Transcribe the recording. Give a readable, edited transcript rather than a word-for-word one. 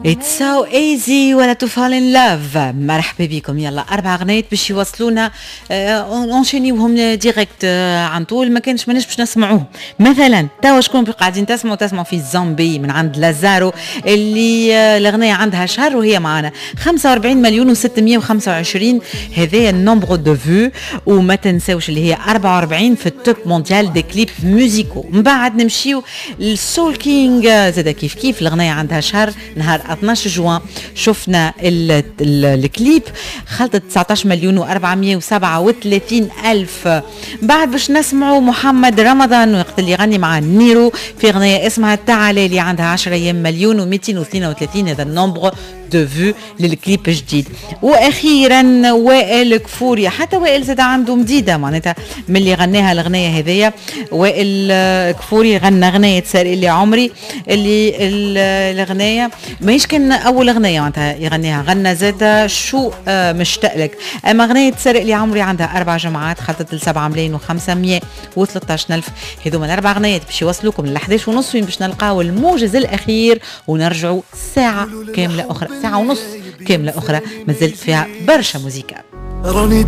It's so easy ولا to fall in love. مرحبا بكم. يلا 4 أغنيات باش يوصلونا اونشينيوهم ديريكت عن طول، ما كانش ماناش باش نسمعوهم. مثلا توا شكون قاعدين تسمعوا في زومبي من عند لازارو اللي الأغنية عندها شهر وهي معنا 45 مليون و625. هذا النومبر دو فيو، وما تنساوش اللي هي 44 في التوب مونديال دي كليب ميوزيكو. من بعد نمشيو للسول كينج زاد كيف الأغنية عندها شهر نهار 12 جوان شفنا الكليب خلطت 19 مليون و437 ألف. بعد باش نسمعوا محمد رمضان وقت اللي يغني مع نيرو في أغنية اسمها تعالى اللي عندها 10 أيام مليون و232. هذا النومبر دو فيو للكليب جديد. واخيرا وائل كفوري، حتى وائل زاد عنده مديده معناتها من اللي غناها الاغنيه هذيا. وائل كفوري غنى اغنيه سارق لي عمري اللي الاغنيه ماهيش كان اول اغنيه معناتها يغنيها، غنى زاد شو مشتاق لك. اما اغنيه سارق لي عمري عندها 4 جمعات خلطت ل 7 ملايين و513 ألف. هذوما الاربع اغنيات باش يوصلوكم ل 11 ونص وين باش نلقاو الموجز الاخير ونرجعوا ساعه كامله اخرى، ساعة ونص كاملة أخرى مازلت فيها برشا موسيقى.